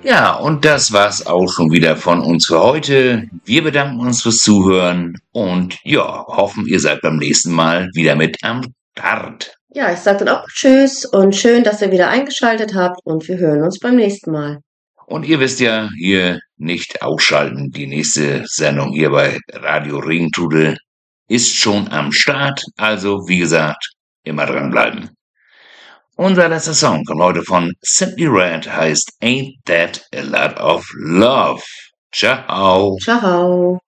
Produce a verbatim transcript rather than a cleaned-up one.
Ja, und das war's auch schon wieder von uns für heute. Wir bedanken uns fürs Zuhören und ja, hoffen, ihr seid beim nächsten Mal wieder mit am Start. Ja, ich sage dann auch Tschüss und schön, dass ihr wieder eingeschaltet habt und wir hören uns beim nächsten Mal. Und ihr wisst ja, hier nicht ausschalten. Die nächste Sendung hier bei Radio Regentrudel ist schon am Start. Also, wie gesagt, immer dranbleiben. Unser letzter Song kommt heute von Simply Red, heißt Ain't That a Lot of Love. Ciao. Ciao.